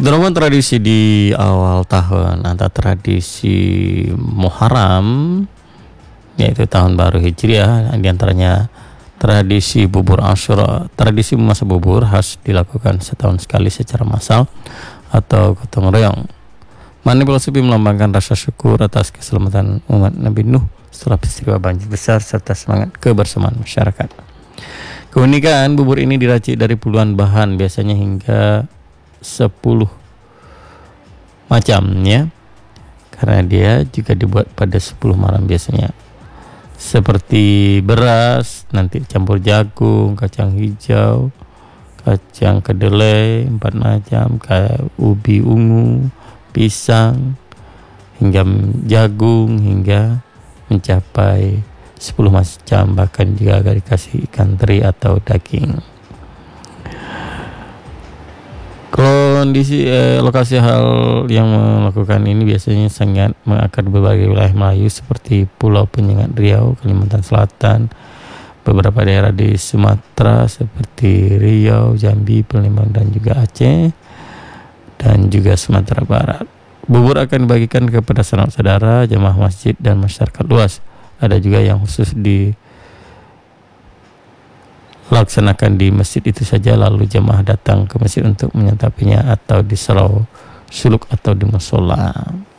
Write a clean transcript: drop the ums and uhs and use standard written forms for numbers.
Drama tradisi di awal tahun antara tradisi Muharram, yaitu tahun baru Hijriah, di antaranya tradisi bubur Asyura. Tradisi memasak bubur khas dilakukan setahun sekali secara massal atau gotong royong. Manipulasi melambangkan rasa syukur atas keselamatan umat Nabi Nuh setelah peristiwa banjir besar serta semangat kebersamaan masyarakat. Keunikan bubur ini diracik dari puluhan bahan, biasanya hingga 10 macam ya, karena dia juga dibuat pada 10 malam biasanya, seperti beras nanti campur jagung, kacang hijau, kacang kedelai 4 macam, kayak ubi ungu, pisang, hingga jagung, hingga mencapai 10 macam, bahkan juga agak dikasih ikan teri atau daging. Kondisi lokasi hal yang melakukan ini biasanya sangat mengakar berbagai wilayah Melayu seperti Pulau Penyengat Riau, Kalimantan Selatan, beberapa daerah di Sumatera seperti Riau, Jambi, Palembang dan juga Aceh, dan juga Sumatera Barat. Bubur akan dibagikan kepada saudara, jemaah masjid dan masyarakat luas. Ada juga yang khusus dilaksanakan di masjid itu saja, lalu jemaah datang ke masjid untuk menyantapinya atau di surau suluk atau di musola.